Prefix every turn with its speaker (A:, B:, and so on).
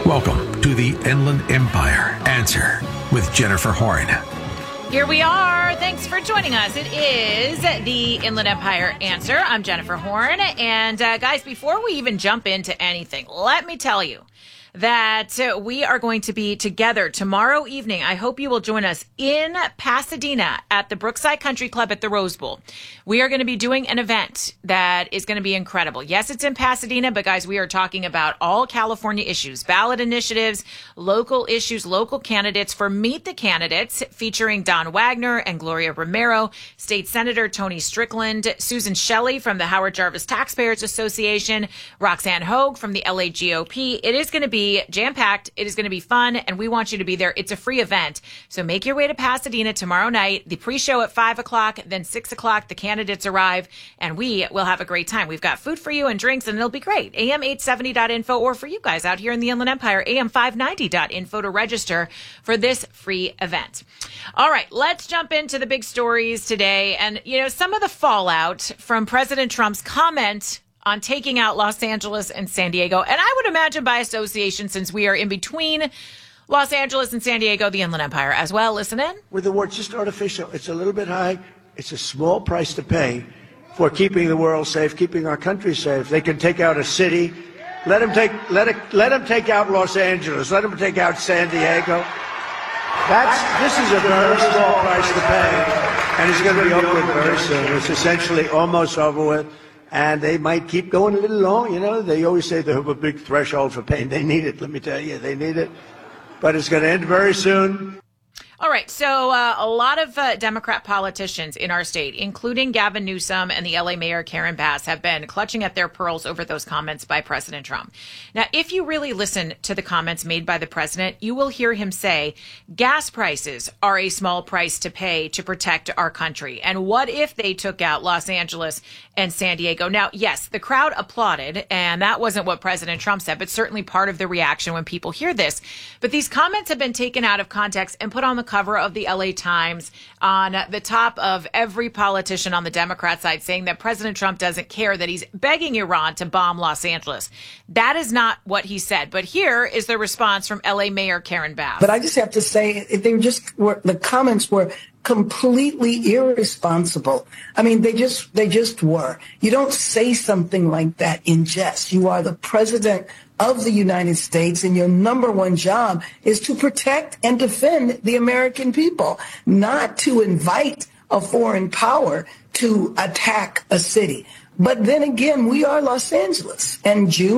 A: Welcome to the Inland Empire Answer with Jennifer Horn.
B: Here we are. Thanks for joining us. It is the Inland Empire Answer. I'm Jennifer Horn. And guys, before we even jump into anything, let me tell you that we are going to be together tomorrow evening. I hope you will join us in Pasadena at the Brookside Country Club at the Rose Bowl. We are going to be doing an event that is going to be incredible. Yes, it's in Pasadena, but guys, we are talking about all California issues, ballot initiatives, local issues, local candidates for Meet the Candidates, featuring Don Wagner and Gloria Romero, State Senator Tony Strickland, Susan Shelley from the Howard Jarvis Taxpayers Association, Roxanne Hogue from the LA GOP. It is going to be jam-packed. It is going to be fun, and we want you to be there. It's a free event. So make your way to Pasadena tomorrow night. The pre-show at 5 o'clock, then 6 o'clock, the candidates arrive, and we will have a great time. We've got food for you and drinks, and it'll be great. AM870.info, or for you guys out here in the Inland Empire, AM590.info to register for this free event. All right, let's jump into the big stories today. And, you know, some of the fallout from President Trump's comment on taking out Los Angeles and San Diego. And I would imagine by association, since we are in between Los Angeles and San Diego, the Inland Empire as well. Listen in.
C: With the word just artificial, it's a little bit high. It's a small price to pay for keeping the world safe, keeping our country safe. They can take out a city. Let them take out Los Angeles. Let them take out San Diego. This is a very small price to pay, and it's going to be over with very soon. It's essentially almost over with. And they might keep going a little long, you know. They always say they have a big threshold for pain. They need it, let me tell you. They need it. But it's going to end very soon.
B: All right. So a lot of Democrat politicians in our state, including Gavin Newsom and the LA Mayor Karen Bass, have been clutching at their pearls over those comments by President Trump. Now, if you really listen to the comments made by the president, you will hear him say gas prices are a small price to pay to protect our country. And what if they took out Los Angeles and San Diego? Now, yes, the crowd applauded, and that wasn't what President Trump said, but certainly part of the reaction when people hear this. But these comments have been taken out of context and put on the cover of the LA Times on the top of every politician on the Democrat side, saying that President Trump doesn't care, that he's begging Iran to bomb Los Angeles. That is not what he said. But here is the response from LA Mayor Karen Bass.
D: But I just have to say, the comments were completely irresponsible. I mean, they just were. You don't say something like that in jest. You are the president of the United States, and your number one job is to protect and defend the American people, not to invite a foreign power to attack a city. But then again, we are Los Angeles, and June